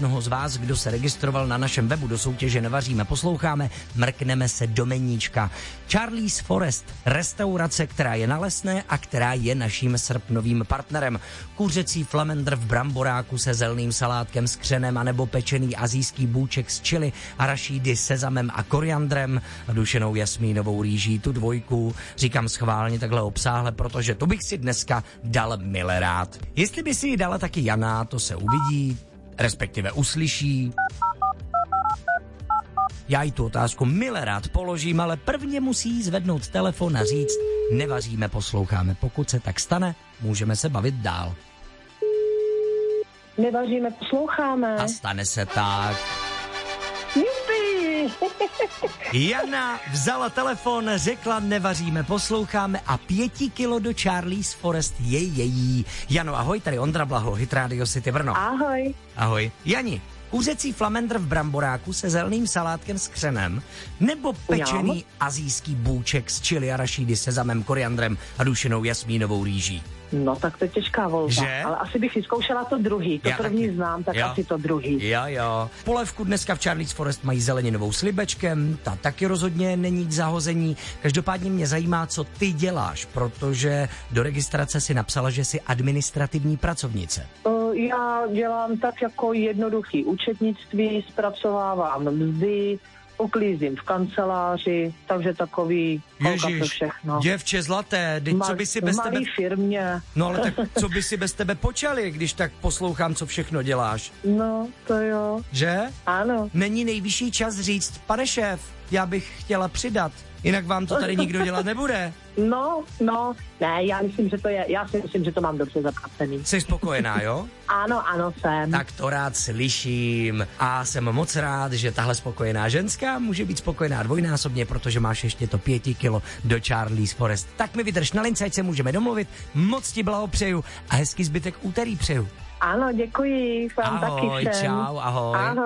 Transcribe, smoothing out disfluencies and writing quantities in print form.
jednoho z vás, kdo se registroval na našem webu do soutěže Nevaříme, posloucháme, mrkneme se do meníčka. Charlie's Forest, restaurace, která je na Lesné a která je naším srpnovým partnerem. Kuřecí flamendr v bramboráku se zeleným salátkem s křenem anebo pečený asijský bůček s chili, arašídy, sezamem a koriandrem a dušenou jasmínovou rýží. Tu dvojku říkám schválně takhle obsáhle, protože to bych si dneska dal mile rád. Jestli by si ji dala taky Jana, to se uvidí, respektive uslyší. Já jí tu otázku mile rád položím, ale prvně musí zvednout telefon a říct Nevaříme, posloucháme. Pokud se tak stane, můžeme se bavit dál. Nevaříme, posloucháme. A stane se tak. Jupi! Jana vzala telefon, řekla Nevaříme, posloucháme a 5 kilo do Charlie's Forest je její. Jano, ahoj, tady Ondra Blaho, Hit Radio City Brno. Ahoj. Ahoj. Jani, kuřecí flamendr v bramboráku se zeleným salátkem s křenem nebo pečený asijský bůček s chili, arašídy, sezamem, koriandrem a dušenou jasmínovou rýží? No tak to je těžká volba, že? Ale asi bych si zkoušela to druhý. To já první taky znám, tak jo. Asi to druhý. Jo. Polévku dneska v Charlie's Forest mají zeleninovou s libečkem, ta taky rozhodně není k zahození. Každopádně mě zajímá, co ty děláš, protože do registrace si napsala, že jsi administrativní pracovnice. Já dělám tak jako jednoduchý účetnictví, zpracovávám mzdy, uklízím v kanceláři, takže takový Ježiš, všechno. Děvče zlaté, co by si bez tebe... firmě. No ale tak co by si bez tebe počali, když tak poslouchám, co všechno děláš? No, to jo. Že? Ano. Není nejvyšší čas říct, pane šéf, já bych chtěla přidat, jinak vám to tady nikdo dělat nebude. No, ne, já si myslím, že to mám dobře zaplacený. Jsi spokojená, jo? Ano, jsem. Tak to rád slyším a jsem moc rád, že tahle spokojená ženská může být spokojená dvojnásobně, protože máš ještě to 5 kilo do Charlie's Forest. Tak mi vydrž na lince, ať se můžeme domluvit, moc ti blahopřeju a hezký zbytek úterý přeju. Ano, děkuji, vám taky všem. Čau, ahoj. Ahoj.